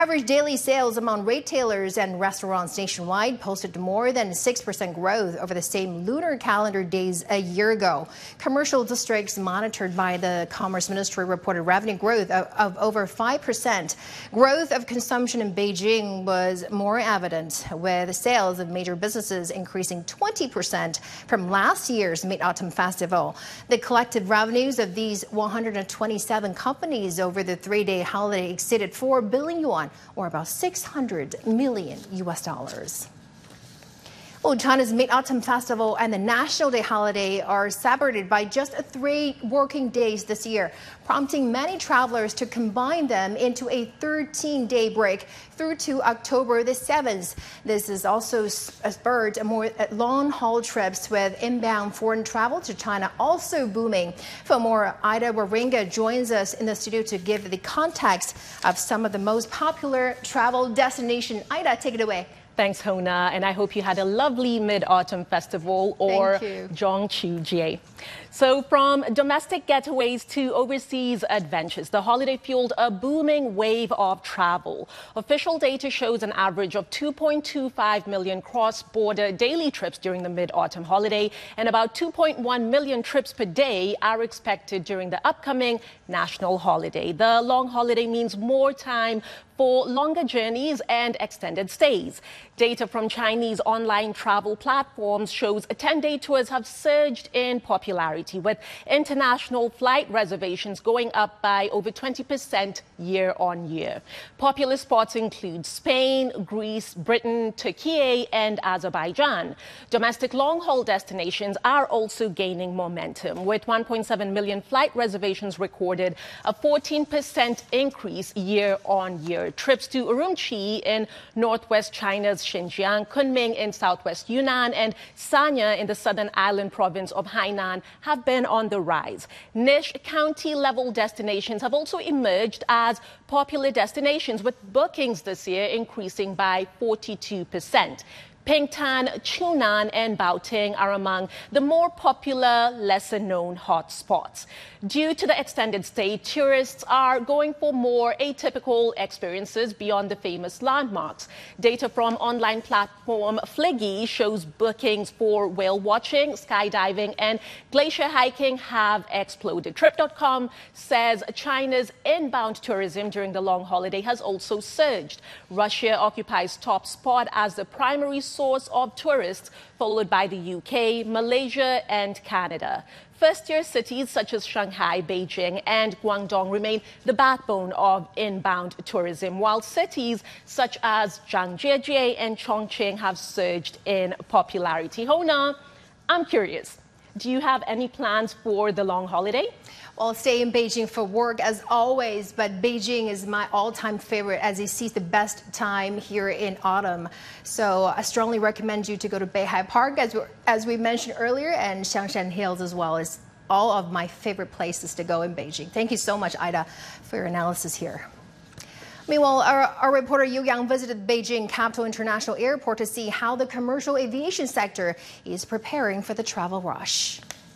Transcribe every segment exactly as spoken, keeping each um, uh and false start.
Average daily sales among retailers and restaurants nationwide posted more than six percent growth over the same lunar calendar days a year ago. Commercial districts monitored by the Commerce Ministry reported revenue growth of, of over five percent. Growth of consumption in Beijing was more evident, with sales of major businesses increasing twenty percent from last year's Mid-Autumn Festival. The collective revenues of these one hundred twenty-seven companies over the three-day holiday exceeded four billion yuan, or about six hundred million U S dollars. Well, China's Mid-Autumn Festival and the National Day holiday are separated by just three working days this year, prompting many travelers to combine them into a thirteen-day break through to October the seventh. This has also spurred more long-haul trips, with inbound foreign travel to China also booming. For more, Ida Waringa joins us in the studio to give the context of some of the most popular travel destinations. Ida, take it away. Thanks, Hona, and I hope you had a lovely Mid-Autumn Festival, or Zhongqujie. So from domestic getaways to overseas adventures, the holiday fueled a booming wave of travel. Official data shows an average of two point two five million cross-border daily trips during the Mid-Autumn holiday, and about two point one million trips per day are expected during the upcoming national holiday. The long holiday means more time for longer journeys and extended stays. Data from Chinese online travel platforms shows ten-day tours have surged in popularity, with international flight reservations going up by over twenty percent year on year. Popular spots include Spain, Greece, Britain, Turkey, and Azerbaijan. Domestic long-haul destinations are also gaining momentum, with one point seven million flight reservations recorded, a fourteen percent increase year on year. Trips to Urumqi in northwest China's Xinjiang, Kunming in southwest Yunnan, and Sanya in the southern island province of Hainan have been on the rise. Niche county-level destinations have also emerged as popular destinations, with bookings this year increasing by forty-two percent. Pingtan, Chunan, and Baoting are among the more popular, lesser-known hotspots. Due to the extended stay, tourists are going for more atypical experiences beyond the famous landmarks. Data from online platform Fliggy shows bookings for whale watching, skydiving, and glacier hiking have exploded. Trip dot com says China's inbound tourism during the long holiday has also surged. Russia occupies top spot as the primary source of tourists, followed by the U K, Malaysia, and Canada. First-tier cities such as Shanghai, Beijing, and Guangdong remain the backbone of inbound tourism, while cities such as Zhangjiajie and Chongqing have surged in popularity. Hona, I'm curious, do you have any plans for the long holiday? Well, I'll stay in Beijing for work as always, but Beijing is my all-time favorite as it sees the best time here in autumn. So I strongly recommend you to go to Beihai Park, as we, as we mentioned earlier, and Xiangshan Hills as well as all of my favorite places to go in Beijing. Thank you so much, Ida, for your analysis here. Meanwhile, our, our reporter Yu Yang visited Beijing Capital International Airport to see how the commercial aviation sector is preparing for the travel rush.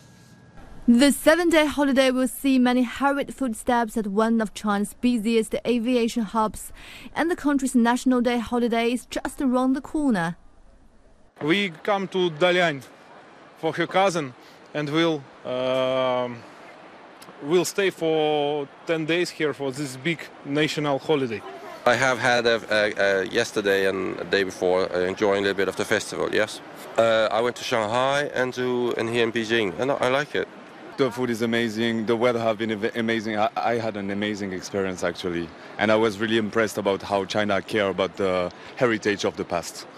The seven-day holiday will see many hurried footsteps at one of China's busiest aviation hubs, and the country's National Day holiday is just around the corner. We come to Dalian for her cousin, and we'll uh, we'll stay for ten days here for this big national holiday. I have had a, a, a yesterday and a day before uh, enjoying a little bit of the festival. Yes, uh, I went to Shanghai and to and here in Beijing, and I like it. The food is amazing, the weather has been amazing. I, I had an amazing experience actually, and I was really impressed about how China care about the heritage of the past.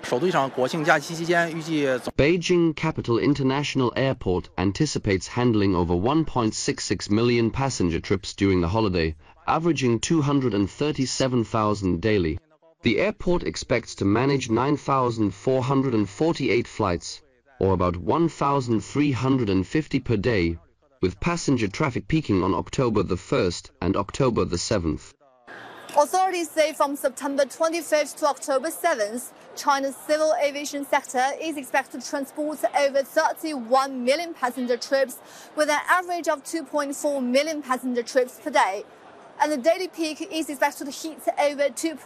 Beijing Capital International Airport anticipates handling over one point six six million passenger trips during the holiday, averaging two hundred thirty-seven thousand daily. The airport expects to manage nine thousand four hundred forty-eight flights, or about one thousand three hundred fifty per day, with passenger traffic peaking on October the first and October the seventh. Authorities say from September twenty-fifth to October seventh, China's civil aviation sector is expected to transport over thirty-one million passenger trips, with an average of two point four million passenger trips per day. And the daily peak is expected to hit over two